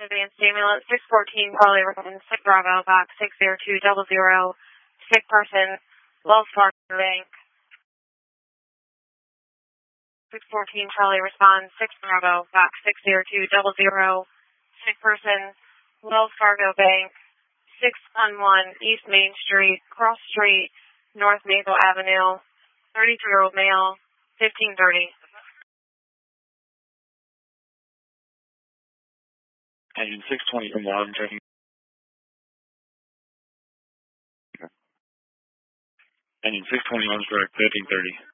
Advanced Ambulance 614, Charlie Rowan, 6 Bravo, box 60200, sick person, Wells Fargo Bank. 614, Charlie responds, 6 Bravo, box 60200, sick person, Wells Fargo Bank, 611 East Main Street, Cross Street, North Maple Avenue, 33-year-old male, 1530. Engine 620 from Loudon checking. Engine 620 on direct, 1330.